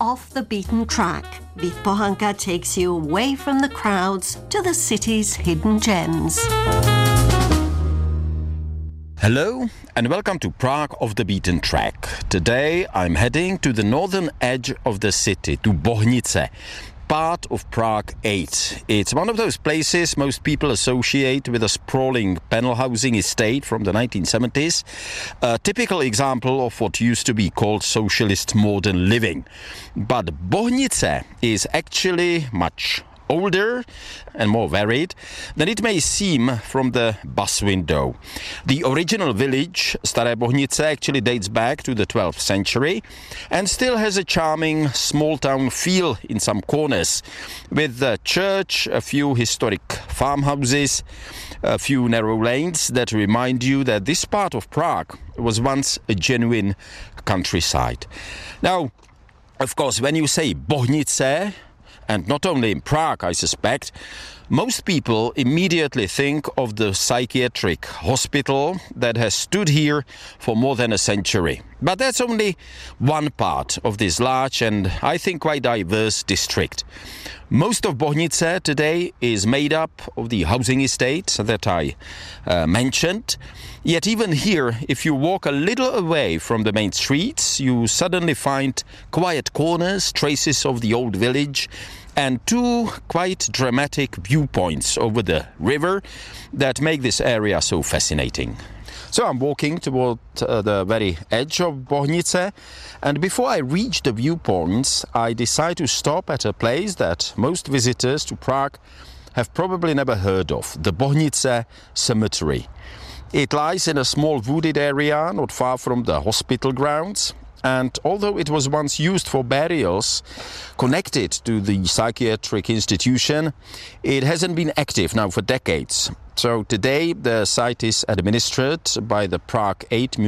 Off the Beaten Track, Beat Pohanka takes you away from the crowds to the city's hidden gems. Hello and welcome to Prague Off the Beaten Track. Today I'm heading to the northern edge of the city, to Bohnice, part of Prague 8. It's one of those places most people associate with a sprawling panel housing estate from the 1970s, a typical example of what used to be called socialist modern living. But Bohnice is actually much older and more varied than it may seem from the bus window. The original village, Staré Bohnice, actually dates back to the 12th century and still has a charming small town feel in some corners, with a church, a few historic farmhouses, a few narrow lanes that remind you that this part of Prague was once a genuine countryside. Now, of course, when you say Bohnice, and not only in Prague, I suspect, most people immediately think of the psychiatric hospital that has stood here for more than a century. But that's only one part of this large and I think quite diverse district. Most of Bohnice today is made up of the housing estate that I mentioned. Yet even here, if you walk a little away from the main streets, you suddenly find quiet corners, traces of the old village, and two quite dramatic viewpoints over the river that make this area so fascinating. So I'm walking toward the very edge of Bohnice, and before I reach the viewpoints, I decide to stop at a place that most visitors to Prague have probably never heard of, the Bohnice Cemetery. It lies in a small wooded area not far from the hospital grounds. And although it was once used for burials connected to the psychiatric institution, it hasn't been active now for decades. So today the site is administered by the Prague 8